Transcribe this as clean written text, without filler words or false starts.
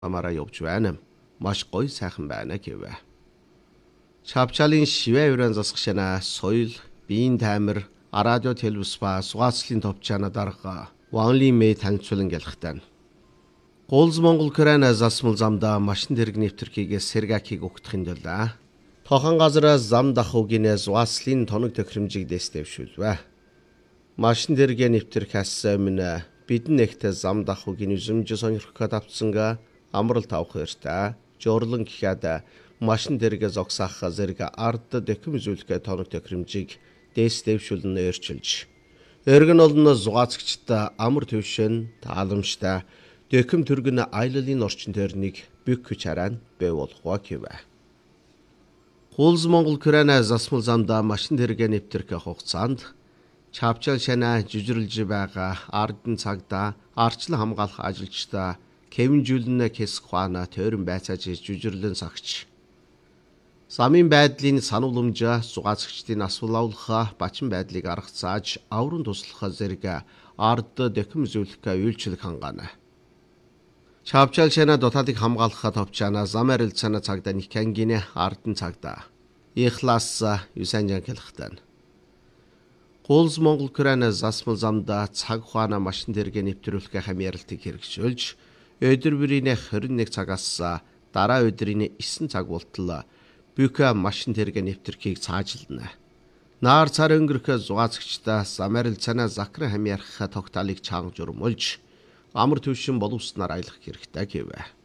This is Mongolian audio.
амаараа явж байна. Маш гоё сайхан байна гэвэ. Шавчаалын шивэ өрөөнд засгшана соёл, биеийн таймер, радио телевиз ба сугаацлын товчаана дарга Ванли Мэй танилцуулан гэлхтэн. Гуулз Монгол Корейна засмал замда машин дэрэг нэвтрхийгээс сэргакийг өгдөхийн дөлөө. Тохон газараас зам дахуугийнэ сугаацлын тоног тохиромжийг дэстэвшүүлвэ. Машин дэрэг нэвтрхээс өмнө бидэн нэгтээ зам дахуугийн үзэмж сонирхоход авцсанга амрал тавх өртөө жуурлан гэхэд машин дэрэг зогсаах зэрэг ард дэхэм зүйлгээ тоног тохиромжийг дэстэвшүүлэн өөрчилж. Эргэн олон зугаацгчтай амар төвшин тааламжтай дэхэм төргөн аяллалын орчин тойрныг бүх хүч хараа бий болгоо гэвэ. Гуулз Монгол Корейна засмал замда машин дэрэг нэвтрэх хугацаанд Чавчаал шана жижирлж байгаа ардын цагта арчлан хамгаалах ажилчдаа Кевин Жулн Кэс Хвана тойрон байцааж жижирлэн сагч. Замын байдлын санууламжаа сугаацгчдын асуулаулах бачин байдлыг аргацааж аврын туслах зэрэг ард дэхэм зүйлхэ үйлчлэх хангаана. Чавчаал шана дотоодыг хамгаалах товчаана зам арилцаана цагдаа никангины ардын цагта ихлаас юсанжан хэлхтэн. Гуулз Монгол Корейна засмал замда цаг хугацаана машин дэрэг нэвтрүүлэх хамьяалтыг хэрэгжүүлж өдөр бүрийн 21 цагаас дараа өдрийн 9 цаг болтол бүхэ машин дэрэг нэвтрхийг цаажилна. Наар цар өнгөрөх зугаацгчдаа замарилцаана закрын хамьяарах тогтоолыг чанга журмулж амар төвшин боловснаар аялах хэрэгтэй гэвэ.